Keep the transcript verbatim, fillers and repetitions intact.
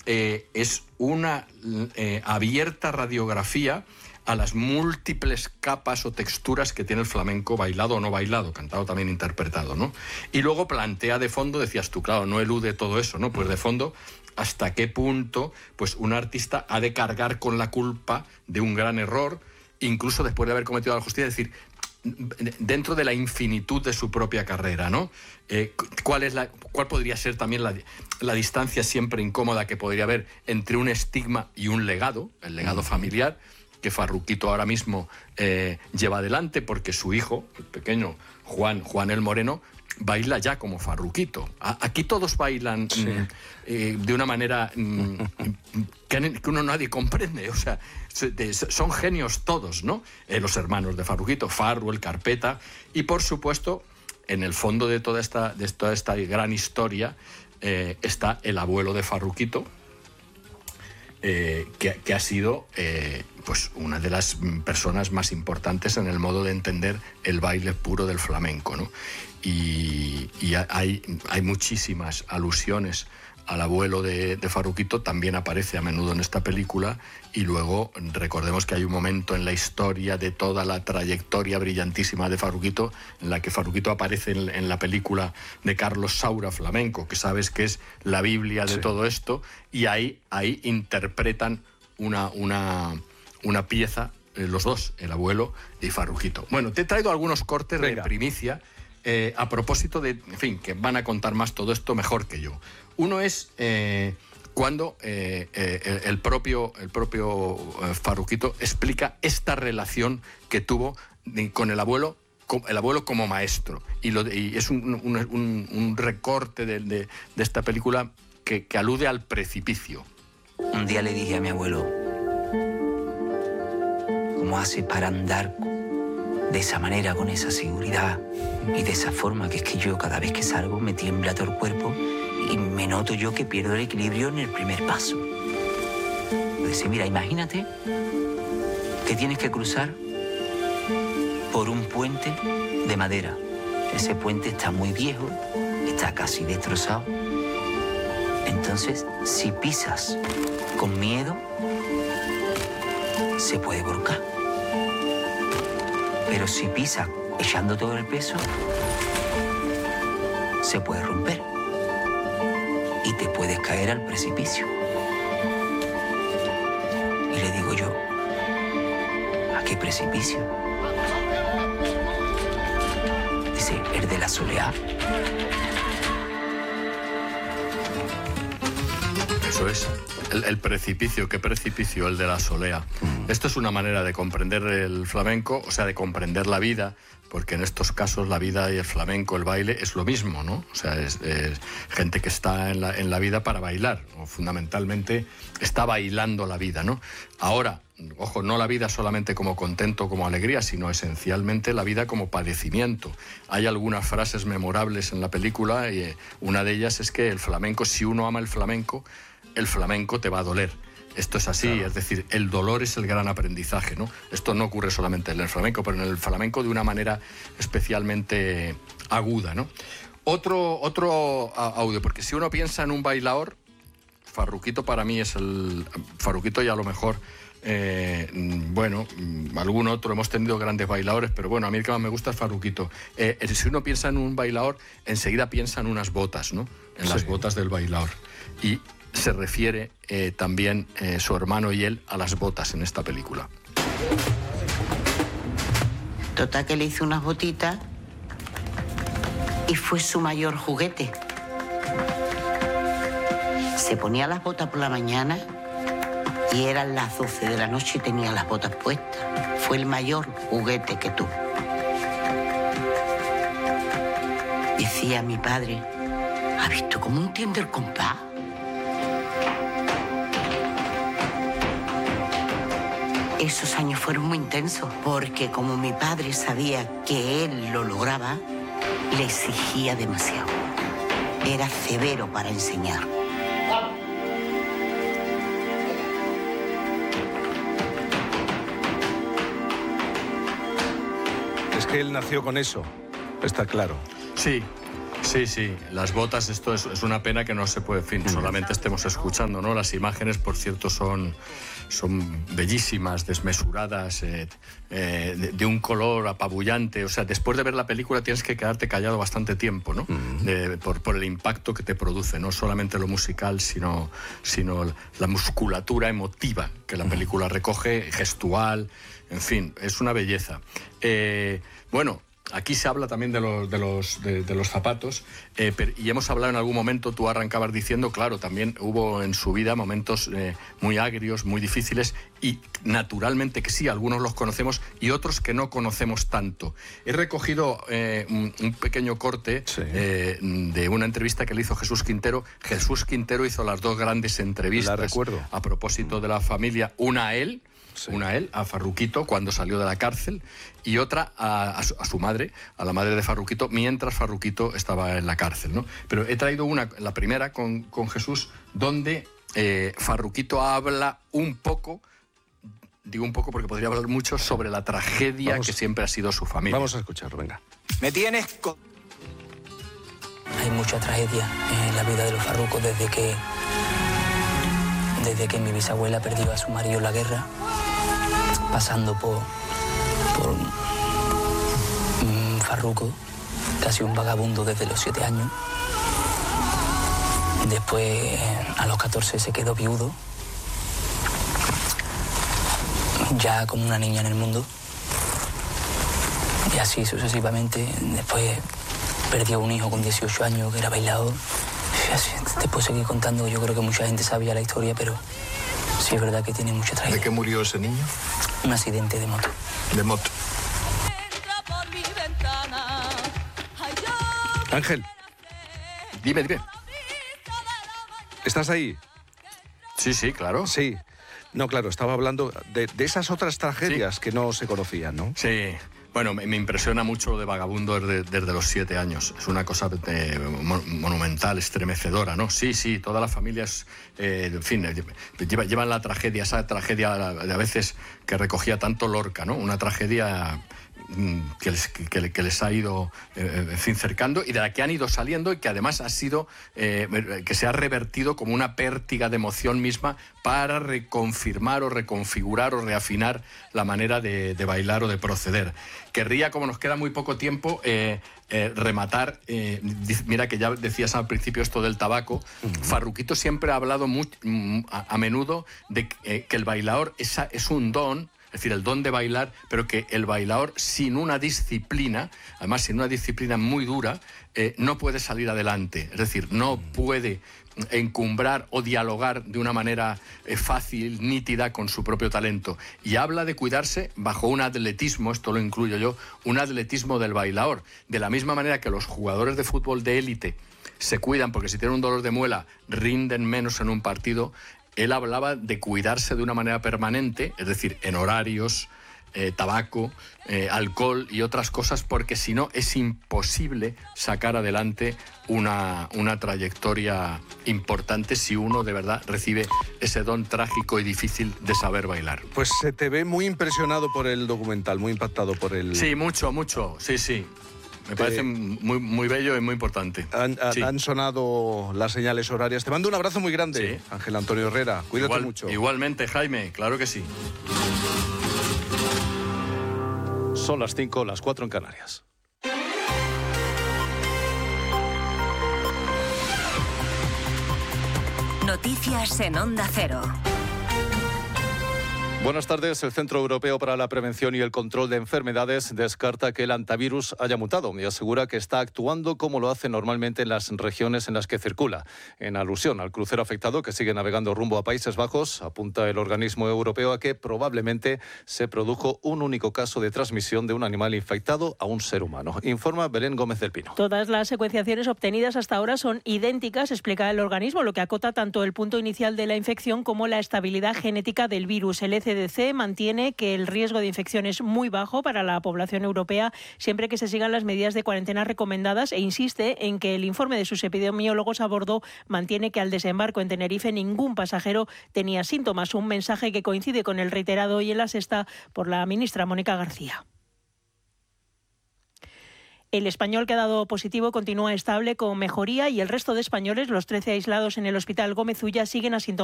eh, es una eh, abierta radiografía a las múltiples capas o texturas que tiene el flamenco, bailado o no bailado, cantado también, interpretado, ¿no? Y luego plantea de fondo, decías tú, claro, no elude todo eso, ¿no? Pues de fondo, hasta qué punto pues un artista ha de cargar con la culpa de un gran error, incluso después de haber cometido la justicia, es decir, dentro de la infinitud de su propia carrera, ¿no? Eh, ¿cuál es la, cuál podría ser también la, la distancia siempre incómoda que podría haber entre un estigma y un legado, el legado familiar, que Farruquito ahora mismo eh, lleva adelante, porque su hijo, el pequeño Juan, Juan el Moreno, baila ya como Farruquito. A, aquí todos bailan sí. mm, eh, de una manera mm, que, que uno nadie comprende. O sea, son genios todos, ¿no? Eh, los hermanos de Farruquito, Farru, el Carpeta, y por supuesto, en el fondo de toda esta, de toda esta gran historia eh, está el abuelo de Farruquito, Eh, que, que ha sido eh, pues una de las personas más importantes en el modo de entender el baile puro del flamenco, ¿no? Y, y hay, hay muchísimas alusiones al abuelo de, de Farruquito, también aparece a menudo en esta película, y luego recordemos que hay un momento en la historia de toda la trayectoria brillantísima de Farruquito, en la que Farruquito aparece en, en la película de Carlos Saura, Flamenco, que sabes que es la Biblia de sí. todo esto, y ahí, ahí interpretan una, una, una pieza, eh, los dos, el abuelo y Farruquito. Bueno, te he traído algunos cortes Venga. de primicia, eh, a propósito de, en fin, que van a contar más todo esto mejor que yo. Uno es eh, cuando eh, eh, el propio, el propio Farruquito explica esta relación que tuvo con el abuelo, con el abuelo como maestro. Y, lo, y es un, un, un, un recorte de, de, de esta película que, que alude al precipicio. Un día le dije a mi abuelo, ¿cómo hace para andar de esa manera, con esa seguridad y de esa forma? Que es que yo cada vez que salgo me tiembla todo el cuerpo y me noto yo que pierdo el equilibrio en el primer paso. Dice, mira, imagínate que tienes que cruzar por un puente de madera. Ese puente está muy viejo, está casi destrozado. Entonces, si pisas con miedo, se puede volcar. Pero si pisas echando todo el peso, se puede romper. Y te puedes caer al precipicio. Y le digo yo, ¿a qué precipicio? Dice, el de la soleá. Eso es. El, el precipicio, ¿qué precipicio? El de la solea. Mm. Esto es una manera de comprender el flamenco, o sea, de comprender la vida, porque en estos casos la vida y el flamenco, el baile, es lo mismo, ¿no? O sea, es, es gente que está en la, en la vida para bailar, o fundamentalmente está bailando la vida, ¿no? Ahora, ojo, no la vida solamente como contento, como alegría, sino esencialmente la vida como padecimiento. Hay algunas frases memorables en la película, y una de ellas es que el flamenco, si uno ama el flamenco, el flamenco te va a doler. Esto es así, claro. Es decir, el dolor es el gran aprendizaje, ¿no? Esto no ocurre solamente en el flamenco, pero en el flamenco de una manera especialmente aguda, ¿no? Otro, otro audio, porque si uno piensa en un bailaor, Farruquito para mí es el... Farruquito y a lo mejor, eh, bueno, algún otro, hemos tenido grandes bailadores, pero bueno, a mí el que más me gusta es Farruquito. Eh, si uno piensa en un bailaor, enseguida piensa en unas botas, ¿no? En sí. las botas del bailaor. Y se refiere eh, también eh, su hermano y él a las botas en esta película. Total que le hizo unas botitas y fue su mayor juguete. Se ponía las botas por la mañana y eran las doce de la noche y tenía las botas puestas. Fue el mayor juguete que tuvo. Decía mi padre, ¿ha visto cómo entiende el compás? Esos años fueron muy intensos, porque como mi padre sabía que él lo lograba, le exigía demasiado. Era severo para enseñar. Es que él nació con eso, está claro. Sí. Sí, sí, las botas, esto es, es una pena que no se puede, en fin, solamente estemos escuchando, ¿no? Las imágenes, por cierto, son, son bellísimas, desmesuradas, eh, eh, de, de un color apabullante. O sea, después de ver la película tienes que quedarte callado bastante tiempo, ¿no? Uh-huh. De, por, por el impacto que te produce, no solamente lo musical, sino, sino la musculatura emotiva que la película recoge, gestual, en fin, es una belleza. Eh, bueno... Aquí se habla también de los, de los, de, de los zapatos, eh, pero, y hemos hablado en algún momento, tú arrancabas diciendo, claro, también hubo en su vida momentos eh, muy agrios, muy difíciles, y naturalmente que sí, algunos los conocemos y otros que no conocemos tanto. He recogido eh, un, un pequeño corte sí. eh, de una entrevista que le hizo Jesús Quintero. Jesús Quintero hizo las dos grandes entrevistas la recuerdo. A propósito de la familia, una a él, Sí. una a él, a Farruquito, cuando salió de la cárcel, y otra a, a, su, a su madre, a la madre de Farruquito, mientras Farruquito estaba en la cárcel, ¿no? Pero he traído una, la primera con, con Jesús, donde eh, Farruquito habla un poco, digo un poco porque podría hablar mucho, sobre la tragedia vamos, que siempre ha sido su familia. Vamos a escucharlo, venga. Me tienes... Con... Hay mucha tragedia en la vida de los Farrucos desde que... Desde que mi bisabuela perdió a su marido en la guerra, pasando por, por un Farruco, casi un vagabundo desde los siete años. Después, a los catorce, se quedó viudo, ya como una niña en el mundo. Y así sucesivamente. Después perdió un hijo con dieciocho años, que era bailador. Te puedo seguir contando, yo creo que mucha gente sabía la historia, pero sí es verdad que tiene mucha tragedia. ¿De qué murió ese niño? Un accidente de moto. De moto. Ángel. Dime, dime. ¿Estás ahí? Sí, sí, claro. Sí. No, claro, estaba hablando de, de esas otras tragedias sí. que no se conocían, ¿no? Sí. Bueno, me, me impresiona mucho lo de Vagabundo desde, desde los siete años. Es una cosa eh, monumental, estremecedora, ¿no? Sí, sí, todas las familias, eh, en fin, llevan, llevan la tragedia, esa tragedia de a veces que recogía tanto Lorca, ¿no? Una tragedia que les, que, que les ha ido eh, en fin, cercando y de la que han ido saliendo y que además ha sido, eh, que se ha revertido como una pértiga de emoción misma para reconfirmar o reconfigurar o reafinar la manera de, de bailar o de proceder. Querría, como nos queda muy poco tiempo, eh, eh, rematar, eh, mira que ya decías al principio esto del tabaco, uh-huh. Farruquito siempre ha hablado muy, a, a menudo de eh, que el bailador es, es un don, es decir, el don de bailar, pero que el bailador sin una disciplina, además sin una disciplina muy dura, eh, no puede salir adelante. Es decir, no puede encumbrar o dialogar de una manera eh, fácil, nítida, con su propio talento. Y habla de cuidarse bajo un atletismo, esto lo incluyo yo, un atletismo del bailador. De la misma manera que los jugadores de fútbol de élite se cuidan porque si tienen un dolor de muela rinden menos en un partido, él hablaba de cuidarse de una manera permanente, es decir, en horarios, eh, tabaco, eh, alcohol y otras cosas, porque si no es imposible sacar adelante una, una trayectoria importante si uno de verdad recibe ese don trágico y difícil de saber bailar. Pues se te ve muy impresionado por el documental, muy impactado por el... Sí, mucho, mucho, sí, sí. Me parece muy, muy bello y muy importante. Han, sí. han sonado las señales horarias. Te mando un abrazo muy grande, sí. Ángel Antonio Herrera. Cuídate Igual, mucho. Igualmente, Jaime, claro que sí. Son las cinco, las cuatro en Canarias. Noticias en Onda Cero. Buenas tardes. El Centro Europeo para la Prevención y el Control de Enfermedades descarta que el hantavirus haya mutado y asegura que está actuando como lo hace normalmente en las regiones en las que circula. En alusión al crucero afectado que sigue navegando rumbo a Países Bajos, apunta el organismo europeo a que probablemente se produjo un único caso de transmisión de un animal infectado a un ser humano. Informa Belén Gómez del Pino. Todas las secuenciaciones obtenidas hasta ahora son idénticas, explica el organismo, lo que acota tanto el punto inicial de la infección como la estabilidad genética del virus. El E C D C mantiene que el riesgo de infección es muy bajo para la población europea siempre que se sigan las medidas de cuarentena recomendadas e insiste en que el informe de sus epidemiólogos a bordo mantiene que al desembarco en Tenerife ningún pasajero tenía síntomas, un mensaje que coincide con el reiterado hoy en La Sexta por la ministra Mónica García. El español que ha dado positivo continúa estable con mejoría y el resto de españoles, los trece aislados en el Hospital Gómez Ulla, siguen asintomáticos.